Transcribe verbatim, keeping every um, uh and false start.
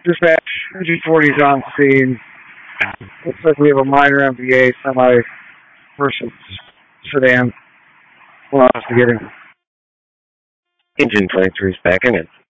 Dispatch, G forty's on scene. Looks like we have a minor M V A semi versus sedan. We're investigating. Engine twenty-three is backing in.